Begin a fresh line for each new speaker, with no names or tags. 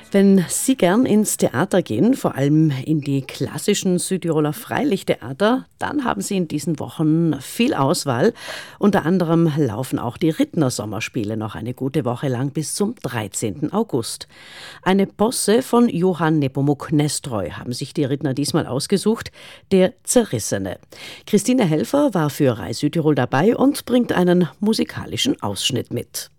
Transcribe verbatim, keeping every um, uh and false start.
Wenn Sie gern ins Theater gehen, vor allem in die klassischen Südtiroler Freilichttheater, dann haben Sie in diesen Wochen viel Auswahl. Unter anderem laufen auch die Rittner Sommerspiele noch eine gute Woche lang bis zum dreizehnten August. Eine Posse von Johann Nepomuk Nestroy haben sich die Rittner diesmal ausgesucht, der Zerrissene. Christine Helfer war für Rai Südtirol dabei und bringt einen musikalischen Ausschnitt mit.